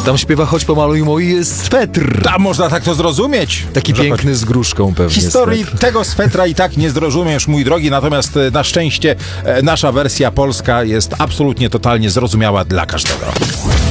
Tam śpiewa Choć pomaluj mój swetr. Tam można tak to zrozumieć. Taki że piękny z gruszką pewnie. Historii swetr. tego swetra i tak nie zrozumiesz, mój drogi, natomiast na szczęście nasza wersja polska jest absolutnie, totalnie zrozumiała dla każdego.